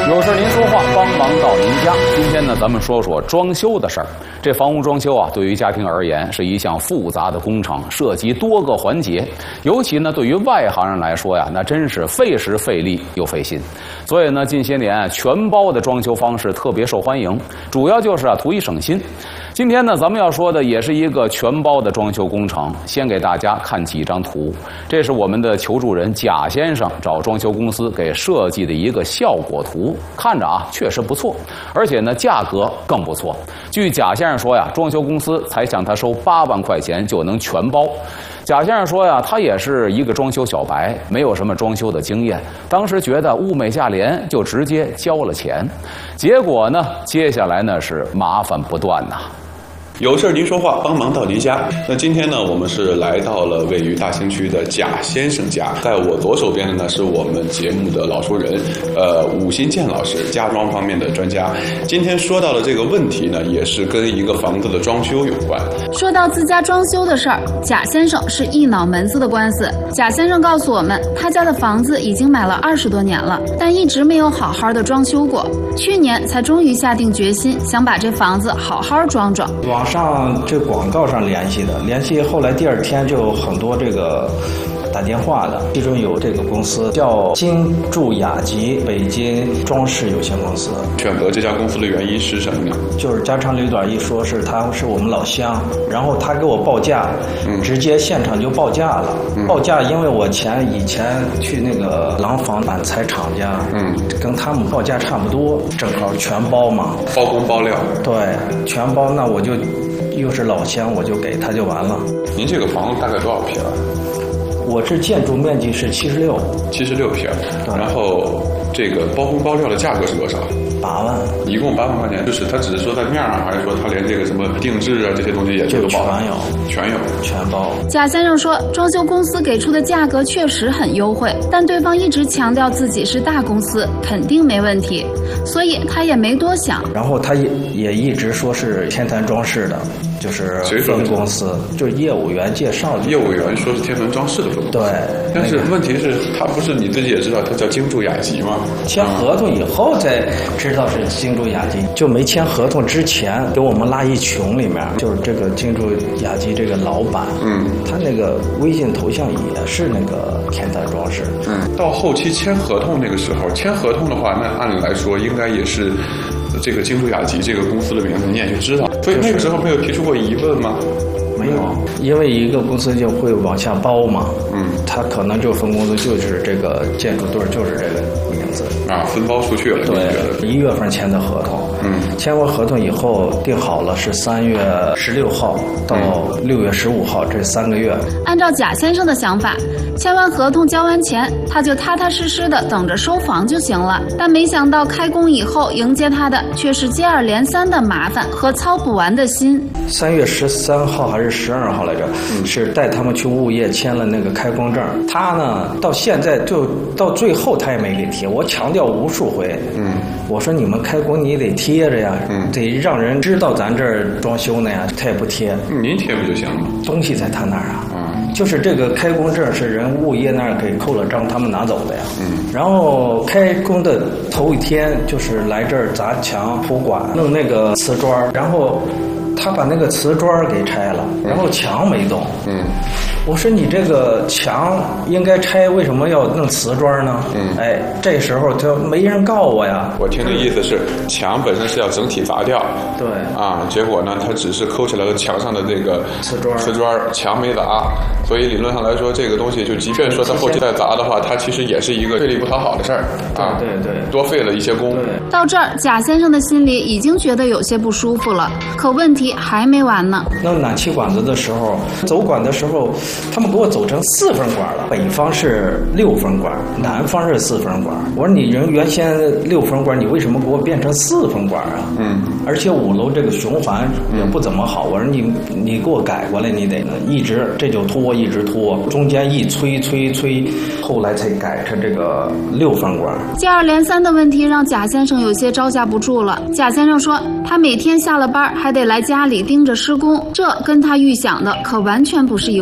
有事您说话，帮忙到您家。今天呢，咱们说说装修的事儿。这房屋装修啊，对于家庭而言是一项复杂的工程，涉及多个环节。尤其呢，对于外行人来说呀，那真是费时费力又费心。所以呢，近些年全包的装修方式特别受欢迎，主要就是图一省心。今天呢，咱们要说的也是一个全包的装修工程。先给大家看几张图，这是我们的求助人贾先生找装修公司给设计的一个效果图，看着确实不错，而且呢价格更不错。据贾先生说呀，装修公司才向他收8万块钱就能全包。贾先生说呀，他也是一个装修小白，没有什么装修的经验，当时觉得物美价廉，就直接交了钱。结果呢，接下来呢是麻烦不断呐。 有事您说话，帮忙到您家。那今天呢，我们是来到了位于大兴区的贾先生家。在我左手边的呢，是我们节目的老熟人，武新建老师，家装方面的专家。今天说到的这个问题呢，也是跟一个房子的装修有关。 说到自家装修的事儿，贾先生是一脑门子的官司。贾先生告诉我们，他家的房子已经买了20多年了，但一直没有好好的装修过。去年才终于下定决心，想把这房子好好装装。 网上这广告上联系后来第2天就有很多这个打电话的，其中有这个公司叫金筑雅集北京装饰有限公司。 选择这家公司的原因是什么呢？ 就是家长里短一说是他是我们老乡，然后他给我报价，直接现场就报价了。报价因为我以前去那个廊坊板材厂家，跟他们报价差不多，正好全包嘛， 包工包料。 对，全包，那我就又是老乡，我就给他就完了。 您这个房子大概多少平？ 我这建筑面积是76 平，然后这个包工包料的价格是多少 ？8万， 一共8万块钱。就是他只是说在面上，还是说他连这个什么定制啊这些东西也都包？全有，全包。 贾先生说，装修公司给出的价格确实很优惠，但对方一直强调自己是大公司，肯定没问题，所以他也没多想。 然后他也一直说是天坛装饰的，就是分公司，就是业务员介绍的。 业务员说是天坛装饰的分公司。 对， 但是问题是，他不是你自己也知道，他叫金筑雅集吗？ 签合同以后才知道是金筑雅集，就没签合同之前给我们拉一群里面，就是这个金筑雅集这个老板，他那个微信头像也是那个天坛装饰。 到后期签合同那个时候，签合同的话，那按理来说应该也是这个金筑雅集这个公司的名字，你也就知道。所以那个时候没有提出过疑问吗？ 没有，因为一个公司就会往下包嘛。他可能就分公司就是这个建筑队就是这个名字分包出去了。 对，1月份签的合同。签完合同以后定好了是3月16号到6月15号这3个月。 按照贾先生的想法，签完合同交完钱，他就踏踏实实的等着收房就行了。但没想到开工以后迎接他的却是接二连三的麻烦和操不完的心。 3月13号还是12号来着，是带他们去物业签了那个开工证。他呢到现在就到最后他也没给贴，我强调无数回。我说你们开工你得贴着呀，得让人知道咱这儿装修呢呀，他也不贴。 您贴不就行了？ 东西在他那儿就是这个开工证是人物业那儿给扣了章，他们拿走的呀。然后开工的头1天就是来这儿砸墙铺管弄那个瓷砖，然后他把那个瓷砖给拆了，然后墙没动。我说你这个墙应该拆，为什么要弄瓷砖呢？这时候就没人告我呀。 我听的意思是，墙本身是要整体砸掉。 对。 结果呢，他只是抠起来了墙上的这个瓷砖，墙没砸。所以理论上来说，这个东西就即便说他后期再砸的话，它其实也是一个费力不讨好的事儿。 对， 多费了一些工。 到这儿，贾先生的心里已经觉得有些不舒服了，可问题还没完呢。 弄暖气管子的时候，走管的时候，他们给我走成4分管了，北方是6分管，南方是4分管。我说你原先6分管，你为什么给我变成4分管啊？而且5楼这个循环也不怎么好。我说你给我改过来，你得一直这就拖，一直拖，中间一催，后来才改成这个6分管。 接二连三的问题让贾先生有些招架不住了。贾先生说，他每天下了班还得来家里盯着施工，这跟他预想的可完全不是一回事儿。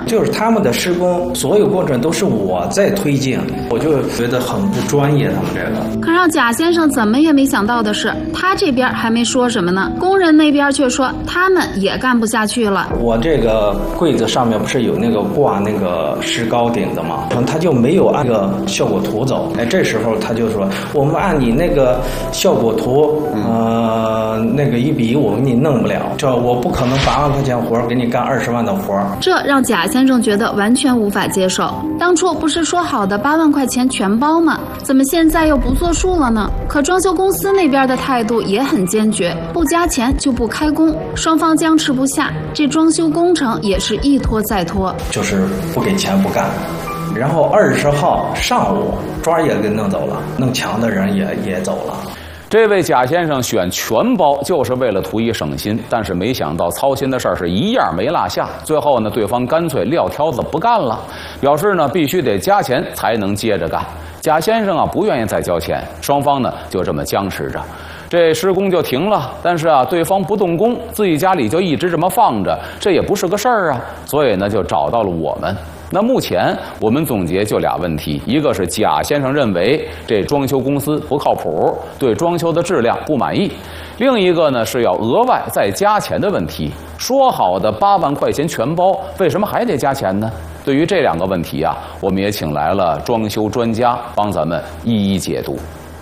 就是他们的施工所有过程都是我在推进，我就觉得很不专业。他们这个， 可让贾先生怎么也没想到的是，他这边还没说什么呢，工人那边却说他们也干不下去了。 我这个柜子上面不是有那个挂那个石膏顶的吗？他就没有按个效果图走。这时候他就说，我们按你那个效果图，那个一比我给你弄不了，我不可能8万块钱活给你干20万的活。 这让贾先生觉得完全无法接受。当初不是说好的8万块钱全包吗？怎么现在又不作数了呢？可装修公司那边的态度也很坚决，不加钱就不开工，双方僵持不下，这装修工程也是一拖再拖， 就是不给钱不干。然后20号上午砖也给弄走了，弄墙的人也走了。 这位贾先生选全包就是为了图一省心，但是没想到操心的事儿是一样没落下。最后呢，对方干脆撂挑子不干了，表示呢必须得加钱才能接着干。贾先生啊不愿意再交钱，双方呢就这么僵持着，这施工就停了。但是啊，对方不动工，自己家里就一直这么放着，这也不是个事儿啊。所以呢，就找到了我们。那目前我们总结就俩问题，一个是贾先生认为这装修公司不靠谱，对装修的质量不满意；另一个呢是要额外再加钱的问题。说好的8万块钱全包，为什么还得加钱呢？对于这两个问题啊，我们也请来了装修专家帮咱们一一解读。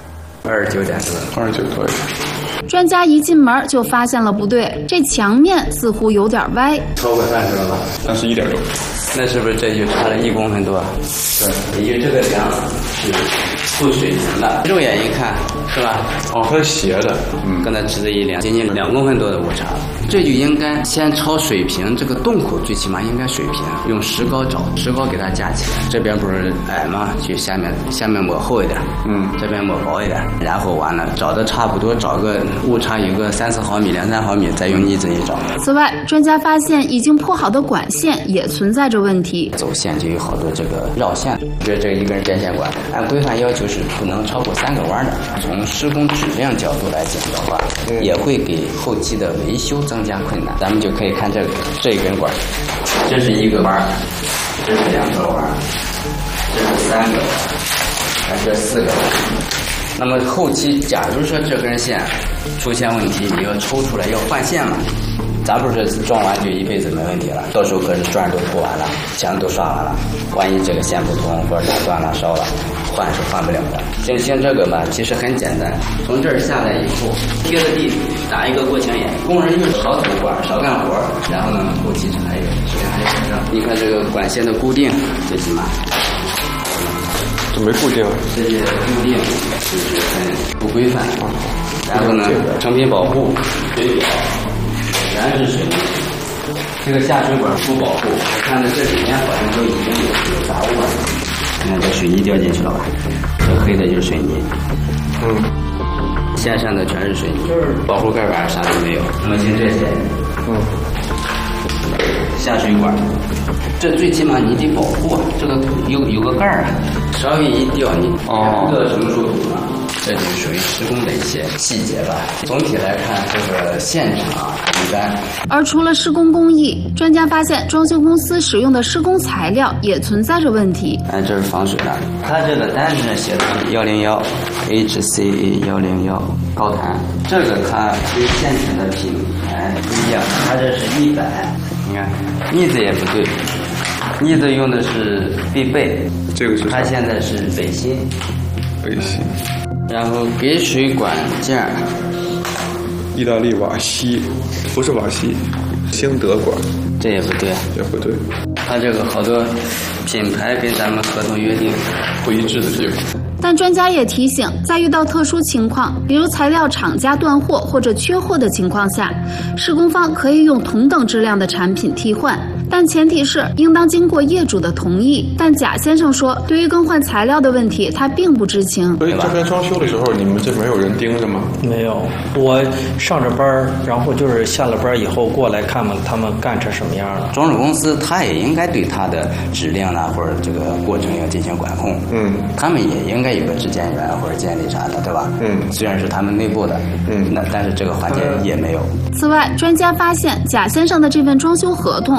29点多 ，29多。 专家一进门就发现了不对，这墙面似乎有点歪， 超过30了吧 ？31.6。 那是不是这就差了1公分多？对，也就这个梁是不水平的，肉眼一看是吧？ 哦，它是斜的， 跟它直的一量，接近2公分多的误差。这就应该先朝水平，这个洞口最起码应该水平，用石膏找，石膏给它架起来。这边不是矮吗？去下面抹厚一点，这边抹薄一点，然后完了找的差不多，找个误差有个3-4毫米、2-3毫米，再用腻子一找。 此外，专家发现已经铺好的管线也存在着问题， 走线就有好多这个绕线，这一根电线管，按规范要求是不能超过3个弯的。从施工质量角度来讲的话，也会给后期的维修增加困难。咱们就可以看这一根管，这是1个弯，这是2个弯，这是3个弯，这4个弯。那么后期假如说这根线出现问题，你要抽出来要换线嘛，咱不是装完就一辈子没问题了，到时候可是砖都铺完了，墙都刷完了，万一这个线不通或者打断了烧了，换是换不了的。像这个吧，其实很简单，从这儿下来以后贴着地打一个过墙眼，工人用少走管少干活，然后呢后期还有你看这个管线的固定最起码这没固定， 这些固定就是很不规范。然后呢，成品保护水表全是水泥，这个下水管不保护，我看到这里面好像都已经有杂物了。你看这水泥掉进去了吧？这黑的就是水泥。线上的全是水泥，就是保护盖板啥都没有。那么像这些，下水管，这最起码你得保护啊，这个有个盖儿啊，稍微一掉你不知道什么时候堵了。这就是属于施工的一些细节吧。总体来看，这个现场一般。 而除了施工工艺，专家发现装修公司使用的施工材料也存在着问题。 这是防水的，它这个单子上写的是101 HCA 101高弹，这个它跟现成的品牌不一样，它这是100，你看腻子也不对，腻子用的是必备， 这个是它现在是北新。然后给水管件， 意大利瓦西，不是瓦西，兴德管， 这也不对， 也不对。 它这个好多品牌跟咱们合同约定不一致的地方。 但专家也提醒，在遇到特殊情况，比如材料厂家断货或者缺货的情况下，施工方可以用同等质量的产品替换，但前提是应当经过业主的同意。但贾先生说，对于更换材料的问题，他并不知情。 所以这边装修的时候，你们这没有人盯着吗？ 没有，我上着班，然后就是下了班以后过来看看他们干成什么样了。 装饰公司他也应该对他的质量啊或者这个过程要进行管控。他们也应该有个质检员或者监理啥的，对吧？虽然是他们内部的，但是这个环节也没有。 此外，专家发现贾先生的这份装修合同也有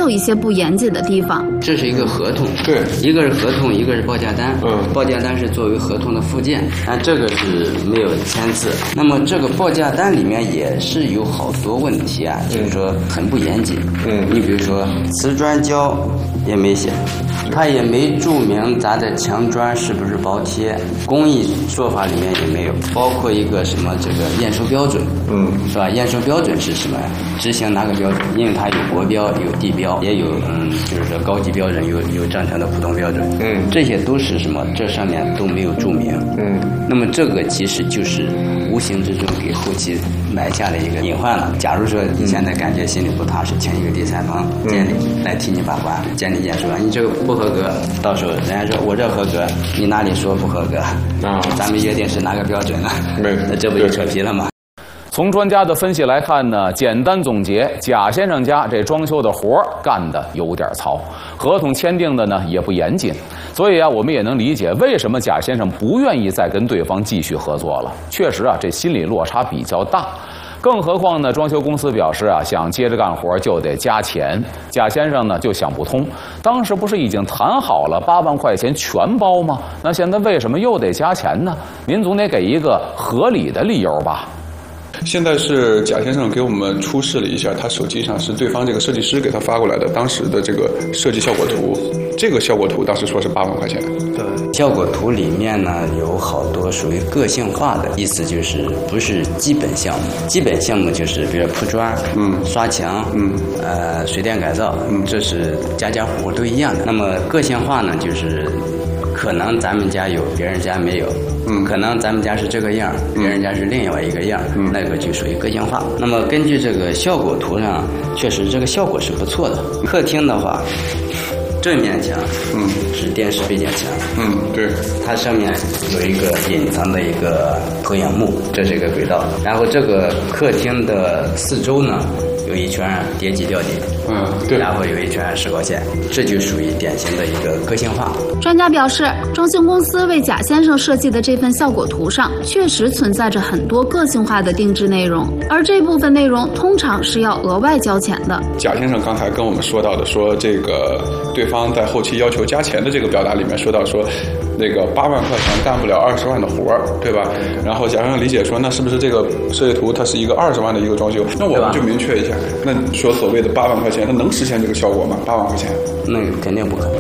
有一些不严谨的地方。 这是一个合同， 对， 一个是合同，一个是报价单。报价单是作为合同的附件，但这个是没有签字。那么这个报价单里面也是有好多问题啊，就是说很不严谨。你比如说瓷砖胶也没写，它也没注明咱的墙砖是不是薄贴，工艺说法里面也没有，包括一个什么这个验收标准，是吧？验收标准是什么？执行哪个标准？因为它有国标，有地标，也有就是说高级标准，有正常的普通标准，这些都是什么？这上面都没有注明，那么这个其实就是无形之中给后期埋下了一个隐患了。假如说你现在感觉心里不踏实，请一个第三方监理来替你把关，监理验收完，你这个不合格，到时候人家说我这合格，你哪里说不合格？咱们约定是哪个标准呢？那这不就扯皮了吗？ 从专家的分析来看呢，简单总结，贾先生家这装修的活儿干得有点糙，合同签订的呢也不严谨，所以啊，我们也能理解为什么贾先生不愿意再跟对方继续合作了。确实啊，这心理落差比较大。更何况呢，装修公司表示啊，想接着干活就得加钱。贾先生呢就想不通，当时不是已经谈好了8万块钱全包吗？那现在为什么又得加钱呢？您总得给一个合理的理由吧。 现在是贾先生给我们出示了一下，他手机上是对方这个设计师给他发过来的当时的这个设计效果图，这个效果图当时说是8万块钱。 对，效果图里面呢有好多属于个性化的，意思就是不是基本项目，基本项目就是比如铺砖、刷墙、水电改造，这是家家户户都一样的。那么个性化呢，就是可能咱们家有，别人家没有。可能咱们家是这个样，别人家是另外一个样，那个就属于个性化。那么根据这个效果图上，确实这个效果是不错的。客厅的话，正面墙，是电视背景墙， 对， 它上面有一个隐藏的一个投影幕，这是一个轨道。然后这个客厅的四周呢，有一圈叠级吊顶， 对， 然后有一圈石膏线，这就属于典型的一个个性化。 专家表示，装修公司为贾先生设计的这份效果图上，确实存在着很多个性化的定制内容，而这部分内容通常是要额外交钱的。 贾先生刚才跟我们说到的，说这个对方在后期要求加钱的这个表达里面说到说，那个8万块钱干不了20万的活儿，对吧？然后贾先生理解说，那是不是这个设计图它是一个20万的一个装修？那我们就明确一下，那说所谓的8万块钱，它能实现这个效果吗？8万块钱？ 那肯定不可能。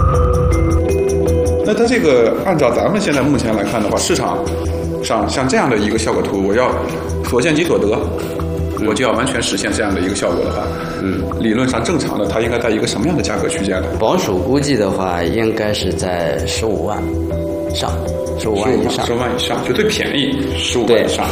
那它这个按照咱们现在目前来看的话，市场上像这样的一个效果图，我要所见即所得，我就要完全实现这样的一个效果的话，理论上正常的它应该在一个什么样的价格区间呢？ 保守估计的话，应该是在15万上，15万以上， 就最便宜15万以上。